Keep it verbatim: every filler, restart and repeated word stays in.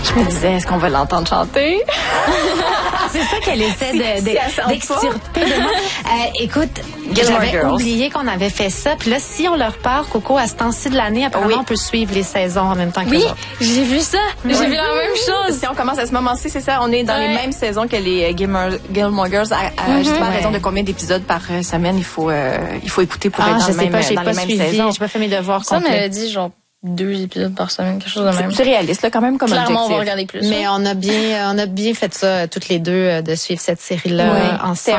Je me disais, est-ce qu'on va l'entendre chanter? C'est ça qu'elle essaie de, de, d'extirper de moi. Euh, écoute, Gilmore j'avais Girls. oublié qu'on avait fait ça. Puis là, si on leur part, Coco, à ce temps-ci de l'année, apparemment, Oui. on peut suivre les saisons en même temps que Oui, les autres. j'ai vu ça. J'ai Ouais. vu la même chose. Si on commence à ce moment-ci, c'est ça, on est dans Ouais. les mêmes saisons que les euh, Gilmore, Gilmore Girls, à, à Mm-hmm. justement Ouais. raison de combien d'épisodes par euh, semaine il faut, euh, il faut écouter pour Ah, être dans, je le sais même, pas, j'ai dans pas les mêmes suivi, saisons. j'ai pas fait mes devoirs Ça complets. m'a dit genre deux épisodes par semaine, quelque chose de même. C'est réaliste, là, quand même, comme Clairement, on objectif. va regarder plus. Mais on a bien, on a bien fait ça, toutes les deux, euh, de suivre cette série-là Ouais. ensemble. C'était